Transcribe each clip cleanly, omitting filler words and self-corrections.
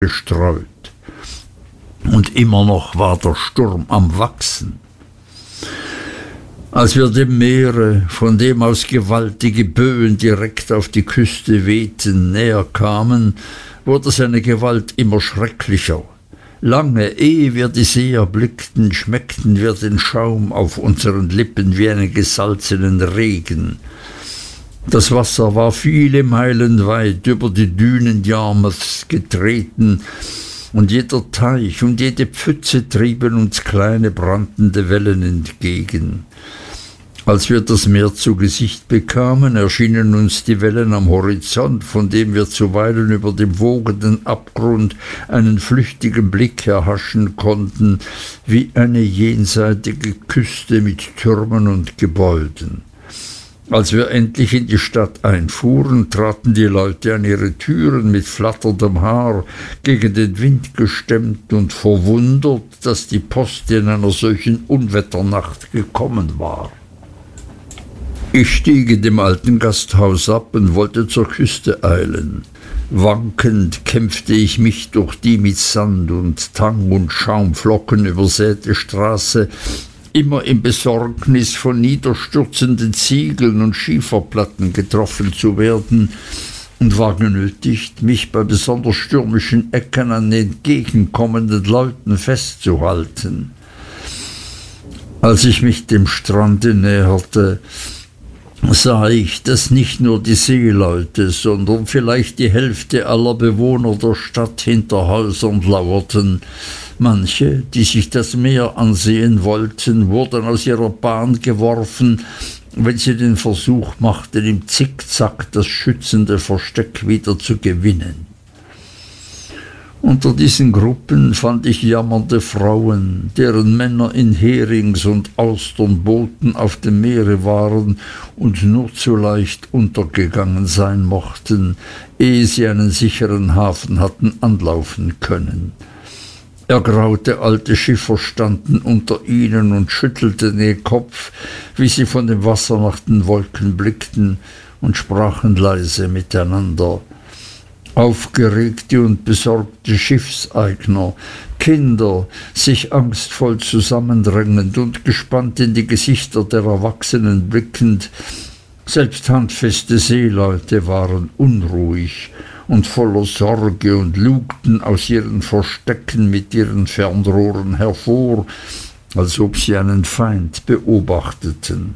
gestreut. Und immer noch war der Sturm am Wachsen. Als wir dem Meere, von dem aus gewaltige Böen direkt auf die Küste wehten, näher kamen, wurde seine Gewalt immer schrecklicher. Lange, ehe wir die See erblickten, schmeckten wir den Schaum auf unseren Lippen wie einen gesalzenen Regen. Das Wasser war viele Meilen weit über die Dünen Yarmouths getreten, und jeder Teich und jede Pfütze trieben uns kleine brandende Wellen entgegen. Als wir das Meer zu Gesicht bekamen, erschienen uns die Wellen am Horizont, von dem wir zuweilen über dem wogenden Abgrund einen flüchtigen Blick erhaschen konnten, wie eine jenseitige Küste mit Türmen und Gebäuden. Als wir endlich in die Stadt einfuhren, traten die Leute an ihre Türen mit flatterndem Haar, gegen den Wind gestemmt und verwundert, dass die Post in einer solchen Unwetternacht gekommen war. Ich stieg in dem alten Gasthaus ab und wollte zur Küste eilen. Wankend kämpfte ich mich durch die mit Sand und Tang und Schaumflocken übersäte Straße, immer in Besorgnis von niederstürzenden Ziegeln und Schieferplatten getroffen zu werden, und war genötigt, mich bei besonders stürmischen Ecken an entgegenkommenden Leuten festzuhalten. Als ich mich dem Strande näherte, sah ich, dass nicht nur die Seeleute, sondern vielleicht die Hälfte aller Bewohner der Stadt hinter Häusern lauerten. Manche, die sich das Meer ansehen wollten, wurden aus ihrer Bahn geworfen, wenn sie den Versuch machten, im Zickzack das schützende Versteck wieder zu gewinnen. Unter diesen Gruppen fand ich jammernde Frauen, deren Männer in Herings- und Austernbooten auf dem Meere waren und nur zu leicht untergegangen sein mochten, ehe sie einen sicheren Hafen hatten anlaufen können. Ergraute alte Schiffer standen unter ihnen und schüttelten den Kopf, wie sie von dem Wasser nach den Wolken blickten, und sprachen leise miteinander. Aufgeregte und besorgte Schiffseigner, Kinder, sich angstvoll zusammendrängend und gespannt in die Gesichter der Erwachsenen blickend, selbst handfeste Seeleute waren unruhig und voller Sorge und lugten aus ihren Verstecken mit ihren Fernrohren hervor, als ob sie einen Feind beobachteten.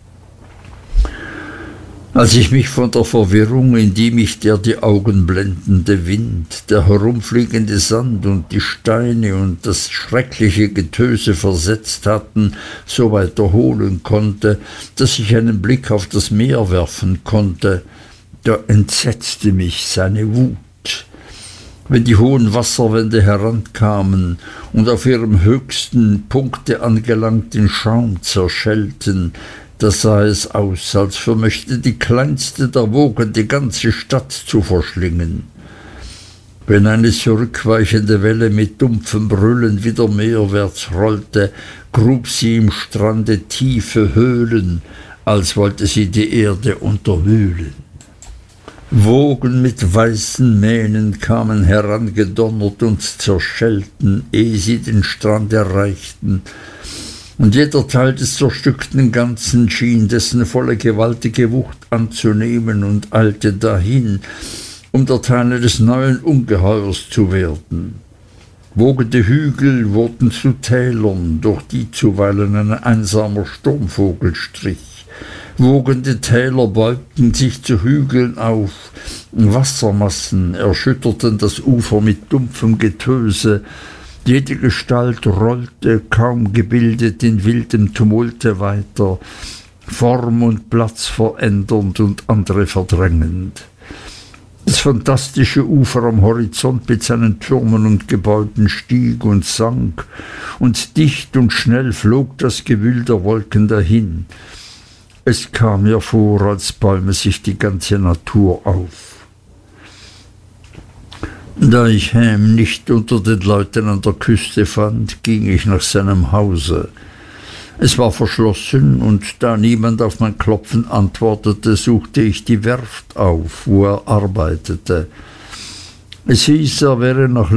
Als ich mich von der Verwirrung, in die mich der die Augen blendende Wind, der herumfliegende Sand und die Steine und das schreckliche Getöse versetzt hatten, so weit erholen konnte, dass ich einen Blick auf das Meer werfen konnte, da entsetzte mich seine Wut. Wenn die hohen Wasserwände herankamen und auf ihrem höchsten Punkte angelangt den Schaum zerschellten, da sah es aus, als vermöchte die kleinste der Wogen die ganze Stadt zu verschlingen. Wenn eine zurückweichende Welle mit dumpfem Brüllen wieder meerwärts rollte, grub sie im Strande tiefe Höhlen, als wollte sie die Erde unterwühlen. Wogen mit weißen Mähnen kamen herangedonnert und zerschellten, ehe sie den Strand erreichten, und jeder Teil des zerstückten Ganzen schien dessen volle gewaltige Wucht anzunehmen und eilte dahin, um der Teil des neuen Ungeheuers zu werden. Wogende Hügel wurden zu Tälern, durch die zuweilen ein einsamer Sturmvogel strich. Wogende Täler beugten sich zu Hügeln auf, Wassermassen erschütterten das Ufer mit dumpfem Getöse, jede Gestalt rollte, kaum gebildet, in wildem Tumulte weiter, Form und Platz verändernd und andere verdrängend. Das fantastische Ufer am Horizont mit seinen Türmen und Gebäuden stieg und sank, und dicht und schnell flog das Gewühl der Wolken dahin. Es kam mir vor, als bäume sich die ganze Natur auf. Da ich Ham nicht unter den Leuten an der Küste fand, ging ich nach seinem Hause. Es war verschlossen, und da niemand auf mein Klopfen antwortete, suchte ich die Werft auf, wo er arbeitete. es hieß er wäre nach